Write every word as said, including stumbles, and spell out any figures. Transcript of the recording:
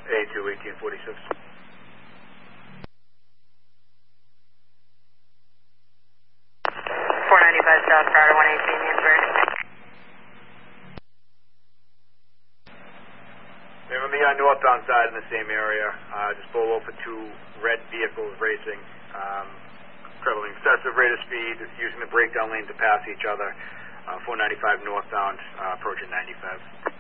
A two eighteen forty-six. four ninety-five South Prado, one eighteen, Amesbury. They're on the uh, northbound side in the same area. Uh, just pulled over for two red vehicles racing, um, traveling excessive rate of speed, using the breakdown lane to pass each other. Uh, four ninety-five northbound, uh, approaching ninety-five.